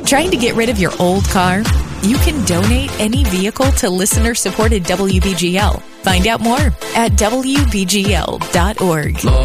Trying to get rid of your old car? You can donate any vehicle to listener-supported WBGL. Find out more at WBGL.org.